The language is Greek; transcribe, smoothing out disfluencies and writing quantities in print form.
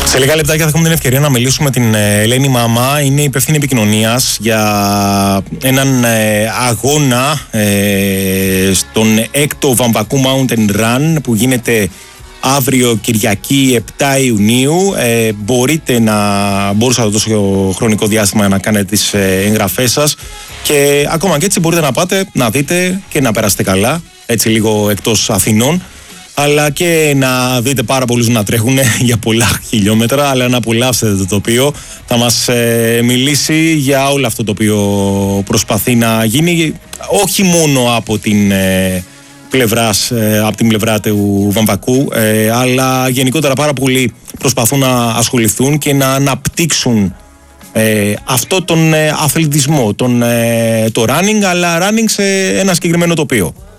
Σε λίγα λεπτάκια θα έχουμε την ευκαιρία να μιλήσουμε με την Ελένη Μαμά. Είναι υπευθύνη επικοινωνίας για έναν αγώνα στον 6ο Βαμβακού Mountain Run που γίνεται αύριο Κυριακή 7 Ιουνίου. Μπορούσατε τόσο χρονικό διάστημα να κάνετε τις εγγραφές σας και ακόμα και έτσι μπορείτε να πάτε να δείτε και να περάσετε καλά, έτσι λίγο εκτός Αθηνών, αλλά και να δείτε πάρα πολλούς να τρέχουν για πολλά χιλιόμετρα, αλλά να απολαύσετε το τοπίο. Θα μας μιλήσει για όλο αυτό το οποίο προσπαθεί να γίνει, όχι μόνο από την πλευρά του Βαμβακού, αλλά γενικότερα πάρα πολλοί προσπαθούν να ασχοληθούν και να αναπτύξουν αυτό τον αθλητισμό, το running, αλλά running σε ένα συγκεκριμένο τοπίο.